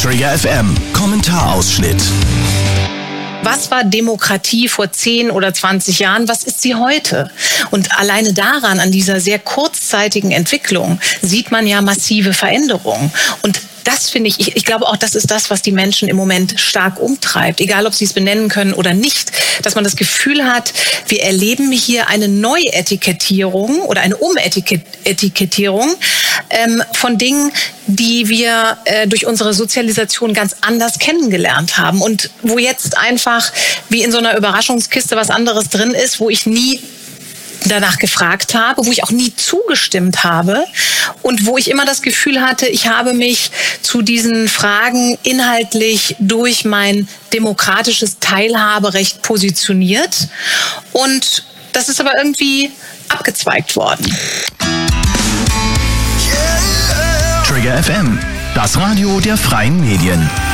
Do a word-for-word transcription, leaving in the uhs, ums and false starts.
Trigger F M, Kommentarausschnitt. Was war Demokratie vor zehn oder zwanzig Jahren? Was ist sie heute? Und alleine daran, an dieser sehr kurzzeitigen Entwicklung, sieht man ja massive Veränderungen. Und das finde ich, ich, ich glaube auch, das ist das, was die Menschen im Moment stark umtreibt, egal ob sie es benennen können oder nicht, dass man das Gefühl hat, wir erleben hier eine Neuetikettierung oder eine Umetikettierung ähm, von Dingen, die wir äh, durch unsere Sozialisation ganz anders kennengelernt haben und wo jetzt einfach wie in so einer Überraschungskiste was anderes drin ist, wo ich nie danach gefragt habe, wo ich auch nie zugestimmt habe und wo ich immer das Gefühl hatte, ich habe mich zu diesen Fragen inhaltlich durch mein demokratisches Teilhaberecht positioniert und das ist aber irgendwie abgezweigt worden. Trigger F M, das Radio der freien Medien.